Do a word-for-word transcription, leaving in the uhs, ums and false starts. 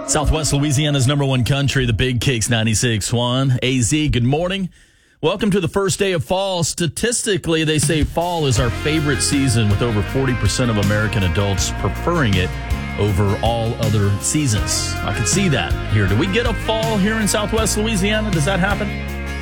Southwest Louisiana's number one country, the Big Kicks ninety-six point one. A Z, good morning. Welcome to the first day of fall. Statistically, they say fall is our favorite season, with over forty percent of American adults preferring it over all other seasons. I can see that here. Do we get a fall here in Southwest Louisiana? Does that happen?